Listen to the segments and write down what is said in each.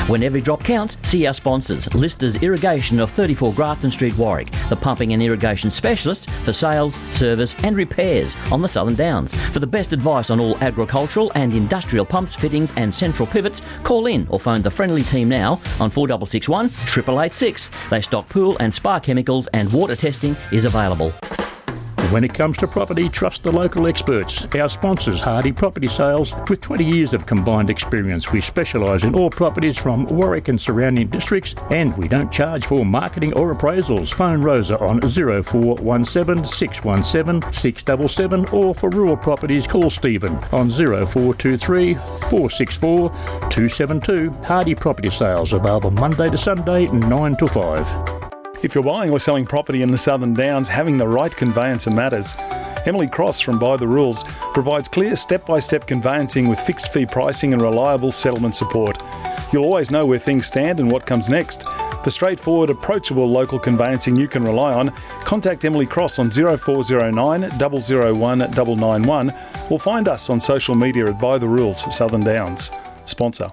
When every drop counts, see our sponsors. Listers Irrigation of 34 Grafton Street, Warwick, the pumping and irrigation specialist for sales, service and repairs on the Southern Downs. For the best advice on all agricultural and industrial pumps, fittings and central pivots, call in or phone the friendly team now on 4661 8886. They stock pool and spa chemicals and water testing is available. When it comes to property, trust the local experts. Our sponsors, Hardy Property Sales, with 20 years of combined experience. We specialise in all properties from Warwick and surrounding districts, and we don't charge for marketing or appraisals. Phone Rosa on 0417 617 677, or for rural properties, call Stephen on 0423 464 272. Hardy Property Sales, available Monday to Sunday, 9 to 5. If you're buying or selling property in the Southern Downs, having the right conveyancer matters. Emily Cross from By the Rules provides clear step-by-step conveyancing with fixed fee pricing and reliable settlement support. You'll always know where things stand and what comes next. For straightforward, approachable local conveyancing you can rely on, contact Emily Cross on 0409 001 991 or find us on social media at By the Rules Southern Downs. Sponsor.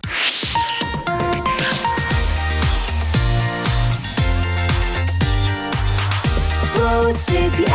Rose City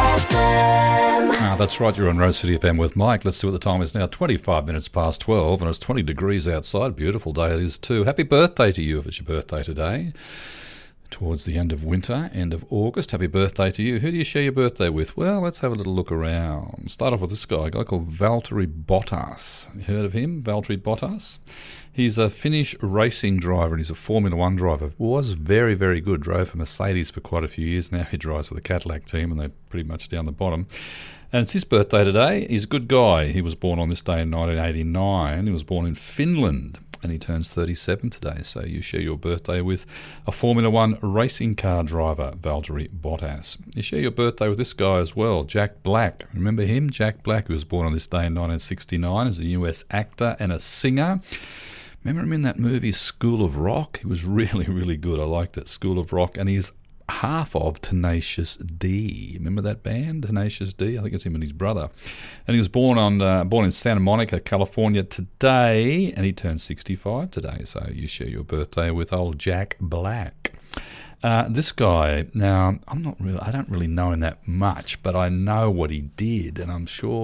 FM. That's right, you're on Rose City FM with Mike. Let's see what the time is now. 25 minutes past 12, and it's 20 degrees outside. Beautiful day it is too. Happy birthday to you if it's your birthday today. Towards the end of winter, end of August. Happy birthday to you. Who do you share your birthday with? Well, let's have a little look around. Start off with this guy, a guy called Valtteri Bottas. You heard of him, Valtteri Bottas? He's a Finnish racing driver and he's a Formula One driver. Was very, very good. Drove for Mercedes for quite a few years. Now he drives for the Cadillac team and they're pretty much down the bottom. And it's his birthday today. He's a good guy. He was born on this day in 1989. He was born in Finland. And he turns 37 today, so you share your birthday with a Formula One racing car driver, Valtteri Bottas. You share your birthday with this guy as well, Jack Black. Remember him? Jack Black, who was born on this day in 1969, is a US actor and a singer. Remember him in that movie School of Rock? He was really, really good. I liked it, School of Rock. And he's half of Tenacious D. Remember that band, Tenacious D? I think it's him and his brother. And he was born in Santa Monica, California today, and he turned 65 today. So you share your birthday with old Jack Black. This guy, now I don't really know him that much, but I know what he did, and I'm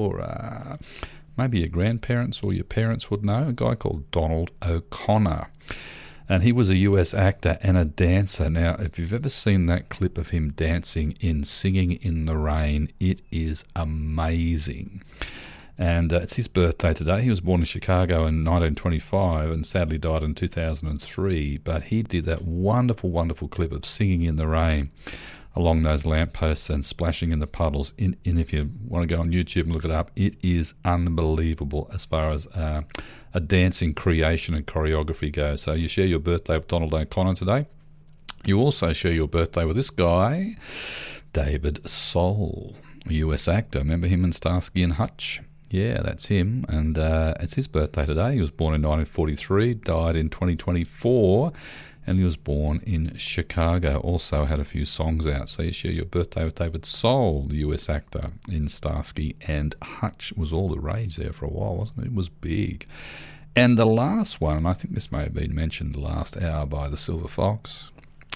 sure maybe your grandparents or your parents would know. A guy called Donald O'Connor. And he was a US actor and a dancer. Now, if you've ever seen that clip of him dancing in Singing in the Rain, it is amazing. And it's his birthday today. He was born in Chicago in 1925 and sadly died in 2003. But he did that wonderful, wonderful clip of Singing in the Rain along those lampposts and splashing in the puddles. And if you want to go on YouTube and look it up, it is unbelievable as far as a dancing creation and choreography goes. So you share your birthday with Donald O'Connor today. You also share your birthday with this guy, David Soul, a US actor. Remember him in Starsky and Hutch? Yeah, that's him. And it's his birthday today. He was born in 1943, died in 2024. And he was born in Chicago. Also had a few songs out. So you share your birthday with David Soul, the US actor in Starsky and Hutch. Was all the rage there for a while, wasn't it? It was big. And the last one, and I think this may have been mentioned last hour by the Silver Fox,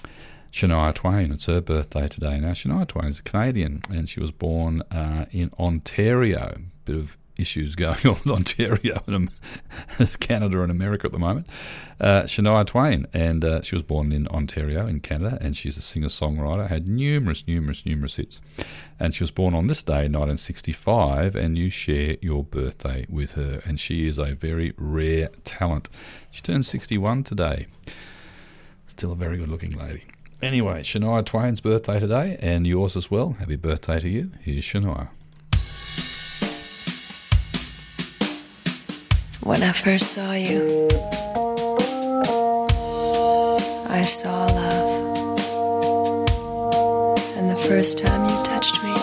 Shania Twain. It's her birthday today. Now, Shania Twain is a Canadian, and she was born in Ontario. Bit of issues going on with Ontario and Canada and America at the moment. Shania Twain, and she was born in Ontario in Canada, and she's a singer-songwriter, had numerous hits. And she was born on this day, 1965, and you share your birthday with her. And she is a very rare talent. She turned 61 today. Still a very good-looking lady. Anyway, Shania Twain's birthday today, and yours as well. Happy birthday to you. Here's Shania. When I first saw you, I saw love. And the first time you touched me,